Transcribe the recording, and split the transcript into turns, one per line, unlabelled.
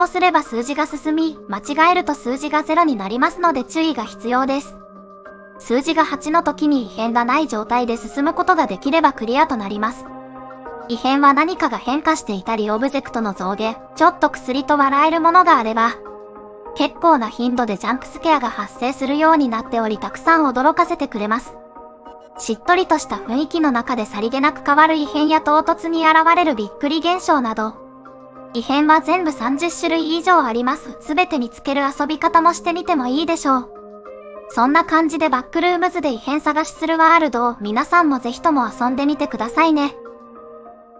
をすれば数字が進み、間違えると数字が0になりますので注意が必要です。数字が8の時に異変がない状態で進むことができればクリアとなります。異変は何かが変化していたりオブジェクトの増減、ちょっと薬と笑えるものがあれば、結構な頻度でジャンプスケアが発生するようになっておりたくさん驚かせてくれます。しっとりとした雰囲気の中でさりげなく変わる異変や唐突に現れるびっくり現象など、異変は全部30種類以上あります。すべて見つける遊び方もしてみてもいいでしょう。そんな感じでバックルームズで異変探しするワールドを皆さんもぜひとも遊んでみてくださいね。